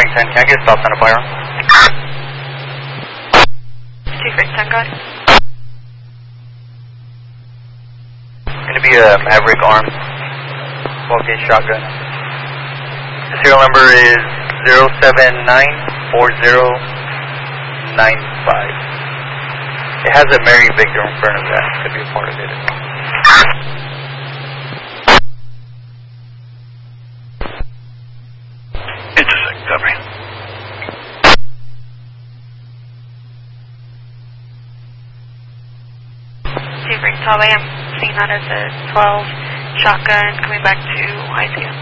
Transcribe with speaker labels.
Speaker 1: 10, can I get a stop sign of firearm?
Speaker 2: 2-10, got it.
Speaker 1: Gonna be a Maverick armed 12-gauge shotgun. The serial number is 0794095. It has a Mary Victor in front of that. Could be a part of it as well.
Speaker 3: Intersect, copy.
Speaker 2: 12 a.m. Seeing that as a 12 shotgun coming back to ICU.